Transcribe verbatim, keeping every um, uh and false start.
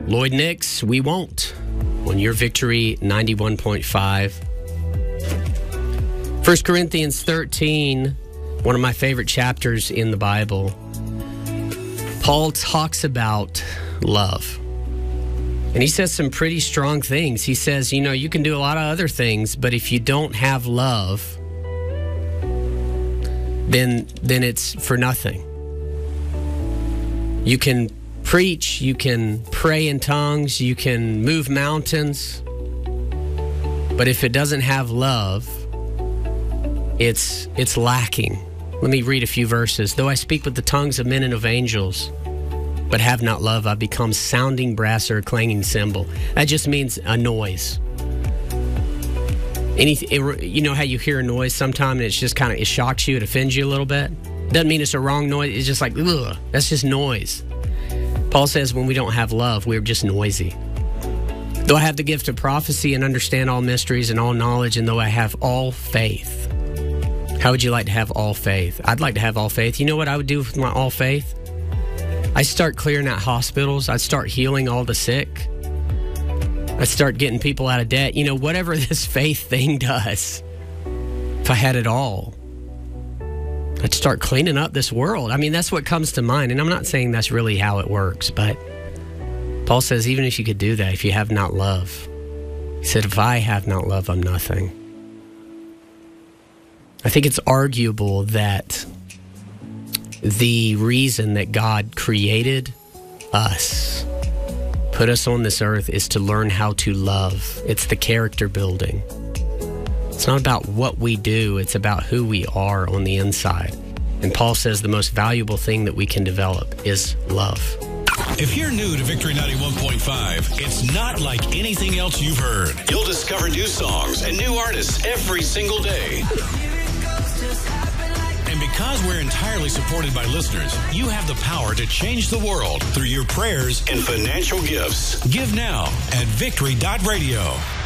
Lloyd Nix, We Won't, on your Victory ninety-one point five. First Corinthians thirteen, one of my favorite chapters in the Bible. Paul talks about love. And he says some pretty strong things. He says, you know, you can do a lot of other things, but if you don't have love, then then it's for nothing. You can preach, you can pray in tongues, you can move mountains, but if it doesn't have love, it's it's lacking. Let me read a few verses. Though I speak with the tongues of men and of angels, but have not love, I become sounding brass or a clanging cymbal. That just means a noise. Anything, it, you know how you hear a noise sometime and it's just kind of, it shocks you, it offends you a little bit? Doesn't mean it's a wrong noise. It's just like, ugh, that's just noise. Paul says when we don't have love, we're just noisy. Though I have the gift of prophecy and understand all mysteries and all knowledge, and though I have all faith. How would you like to have all faith? I'd like to have all faith. You know what I would do with my all faith? I'd start clearing out hospitals. I'd start healing all the sick. I'd start getting people out of debt. You know, whatever this faith thing does, if I had it all, I'd start cleaning up this world. I mean, that's what comes to mind. And I'm not saying that's really how it works, but Paul says, even if you could do that, if you have not love, he said, if I have not love, I'm nothing. I think it's arguable that the reason that God created us, put us on this earth, is to learn how to love. It's the character building. It's not about what we do, it's about who we are on the inside. And Paul says the most valuable thing that we can develop is love. If you're new to Victory ninety-one point five, it's not like anything else you've heard. You'll discover new songs and new artists every single day. And because we're entirely supported by listeners, you have the power to change the world through your prayers and financial gifts. Give now at victory dot radio.